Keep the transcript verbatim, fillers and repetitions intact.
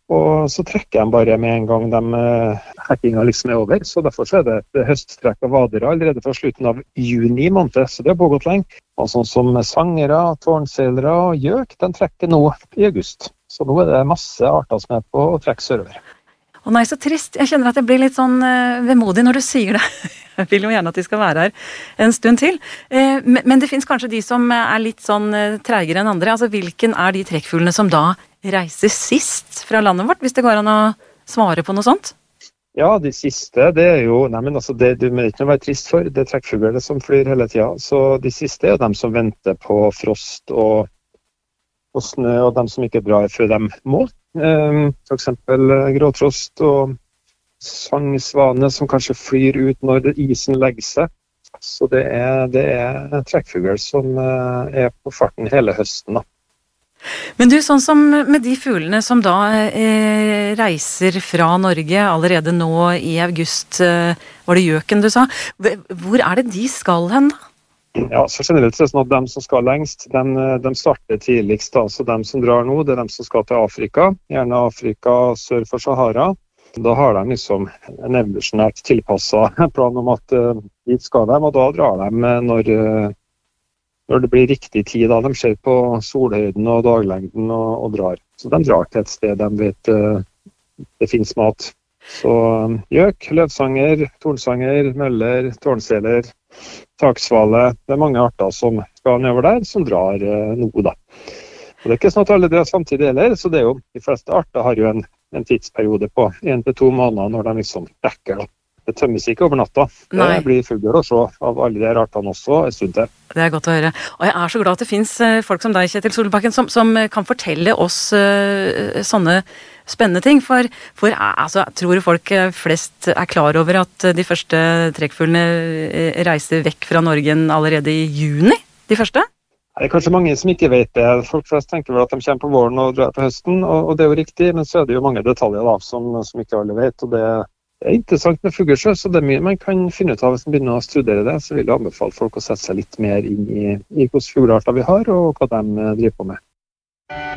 og så trekker de bare med en gang de uh, hekkinga liksom er over. Så derfor så er det et høsttrekk av vadere allerede fra slutten av juni måned, så det har pågått lenge. Og sånn som svangere, tårnselere og gjøk, den trekker nå i august. Så nå er det masse arter som er på å trekke sørover. Å nei, så trist. Jeg kjenner at jeg blir litt sånn uh, vemodig når du sier det. Jeg vil jo gjerne at de skal være her en stund til. Uh, men, men det finnes kanskje de som er litt sånn uh, treigere enn andre. Altså, hvilken er de trekkfuglene som da reiser sist fra landet vårt, hvis det går an å svare på noe sånt? Ja, de siste, det er jo, nei, men altså, det du må ikke være trist for, det er trekkfugler som flyr hele tiden. Så de siste er jo dem som venter på frost og, og snø, og dem som ikke drar før de må. Um, for eksempel gråtrost og sangsvane som kanskje flyr ut når isen legger seg. Så det er, det er trekkfugler som uh, er på farten hele høsten da. Men du, sånn som med de fuglene som da eh, reiser fra Norge allerede nå i august, eh, var det gjøken du sa, hvor er det de skal hen da? Ja, så generelt så er det sånn at de som skal lengst, de, de starter tidligst da, så de som drar nå, det er de som skal til Afrika, gjerne Afrika sør for Sahara. Da har de liksom en evolusjonært tilpasset plan om at uh, dit skal de, og da drar de når, uh, når det blir riktig tid. Da. De ser på solhøyden og daglengden og, og drar. Så de drar til et sted de vet uh, det finnes mat. Så um, gjøk, løvsanger, tornsanger, møller, tårnseler, taksvale, det er mange arter som skal nedover der, som drar uh, noe da. Og det er ikke sånn at alle drar samtidig heller, så det er jo, de fleste arter har jo en, en tidsperiode på en til to måneder når de liksom dekker da. Det tømmes ikke over natta. Nei. Det blir fugler å se av alle de artene også en stund til. Det er godt å høre. Og jeg er så glad at det finnes folk som deg, Kjetil Solbakken, som, som kan fortelle oss uh, sånne spennende ting. For, for altså, tror du folk flest er klar over at de første trekkfuglene reiser vekk fra Norge allerede i juni? De første? Det er kanskje mange som ikke vet det. Folk flest tenker vel at de kommer på våren og drar på høsten, og, og det er jo riktig, men så er det jo mange detaljer da, som, som ikke alle vet, og det Det er interessant med fuglesjø, så det er mye man kan finne ut av hvis man begynner å studere det. Så vil jeg anbefale folk å sette seg litt mer inn i, i hvilke fuglearter vi har, og hva de driver på med.